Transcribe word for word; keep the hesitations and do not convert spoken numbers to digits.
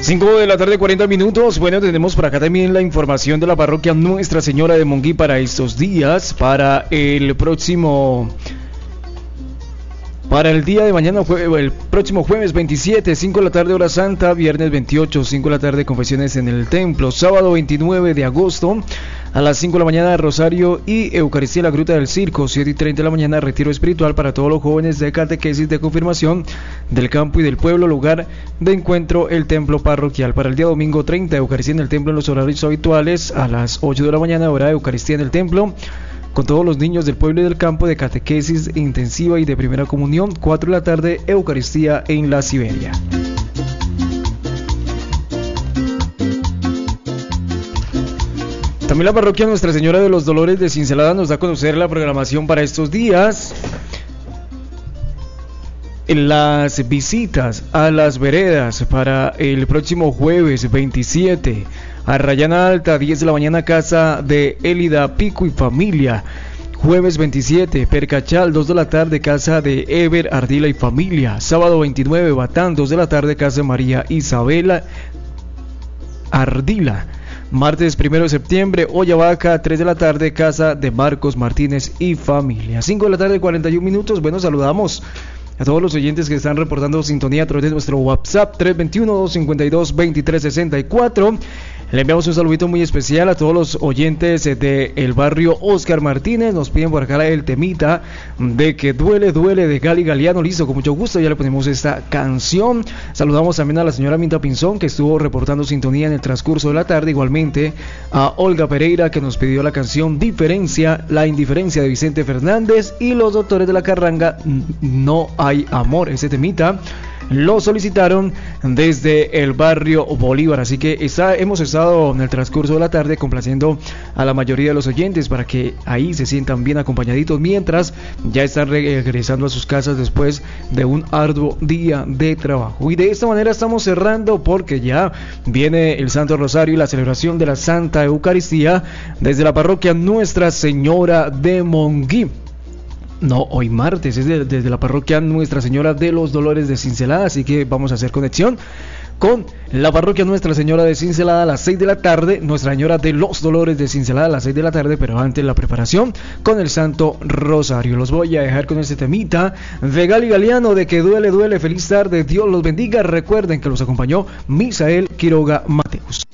cinco de la tarde, cuarenta minutos. Bueno, tenemos por acá también la información de la parroquia Nuestra Señora de Monguí para estos días, para el próximo... Para el día de mañana, el próximo jueves veintisiete, cinco de la tarde hora santa, viernes veintiocho, cinco de la tarde confesiones en el templo, sábado veintinueve de agosto a las cinco de la mañana rosario y Eucaristía en la Gruta del Circo, siete y treinta de la mañana retiro espiritual para todos los jóvenes de catequesis de confirmación del campo y del pueblo, lugar de encuentro el templo parroquial. Para el día domingo treinta, Eucaristía en el templo en los horarios habituales a las ocho de la mañana, hora de Eucaristía en el templo con todos los niños del pueblo y del campo de catequesis intensiva y de primera comunión, cuatro de la tarde, Eucaristía en la Siberia. También la parroquia Nuestra Señora de los Dolores de Cincelada nos da a conocer la programación para estos días. Las visitas a las veredas para el próximo jueves veintisiete. Arrayana Alta, diez de la mañana, casa de Élida Pico y familia. Jueves veintisiete, Percachal, dos de la tarde, casa de Ever Ardila y familia. Sábado veintinueve, Batán, dos de la tarde, casa de María Isabela Ardila. Martes primero de septiembre, Ollavaca, tres de la tarde, casa de Marcos Martínez y familia. cinco de la tarde, cuarenta y un minutos. Bueno, saludamos a todos los oyentes que están reportando sintonía a través de nuestro WhatsApp tres dos uno, dos cinco dos, dos tres seis cuatro. Le enviamos un saludito muy especial a todos los oyentes del barrio Oscar Martínez. Nos piden por acá el temita de que duele, duele de Gali Galeano. Listo, con mucho gusto ya le ponemos esta canción. Saludamos también a la señora Minta Pinzón, que estuvo reportando sintonía en el transcurso de la tarde. Igualmente a Olga Pereira, que nos pidió la canción Diferencia, la indiferencia de Vicente Fernández. Y los doctores de la Carranga, No hay amor. Ese temita lo solicitaron desde el barrio Bolívar, así que está, hemos estado en el transcurso de la tarde complaciendo a la mayoría de los oyentes para que ahí se sientan bien acompañaditos mientras ya están regresando a sus casas después de un arduo día de trabajo. Y de esta manera estamos cerrando porque ya viene el Santo Rosario y la celebración de la Santa Eucaristía desde la parroquia Nuestra Señora de Monguí. No, hoy martes, es de, desde la parroquia Nuestra Señora de los Dolores de Cincelada, así que vamos a hacer conexión con la parroquia Nuestra Señora de Cincelada a las seis de la tarde, Nuestra Señora de los Dolores de Cincelada a las seis de la tarde, pero antes la preparación con el Santo Rosario. Los voy a dejar con este temita de Gali Galeano, de que duele, duele. Feliz tarde, Dios los bendiga. Recuerden que los acompañó Misael Quiroga Mateus.